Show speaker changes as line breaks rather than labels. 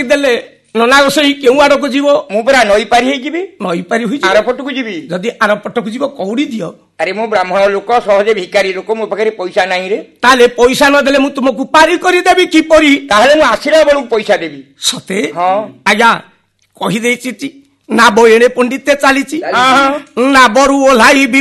ଡାକିଦେଲେ ନନା ଗୋସେଇ କେଉଁ ଆଡକୁ ଯିବ?
ମୁଁ ପରା ନଈ ପାରି ହେଇଯିବି।
ନଈ ପାରି ହୋଇଯିବ,
ଆରପଟକୁ ଯିବି।
ଯଦି ଆରପଟକୁ ଯିବ କଉଡ଼ି ଦିଅ।
ଆରେ ମୁଁ ବ୍ରାହ୍ମଣ ଲୋକ, ସହଜେ ଭିକାରୀ ଲୋକ, ମୋ ପାଖରେ ପଇସା ନାହିଁ ରେ।
ତାହେଲେ ପଇସା ନଦେଲେ ମୁଁ ତୁମକୁ ପାରି କରିଦେବି କିପରି?
ତାହେଲେ ମୁଁ ଆସିଲା ବେଳକୁ ପଇସା ଦେବି।
ସତେ?
ହଁ
ଆଜ୍ଞା କହିଦେଇଛି ନାବ ଏଣେ ପଣ୍ଡିତେ ଚାଲିଛି,
ହଁ।
ନାବରୁ ଓହ୍ଲାଇ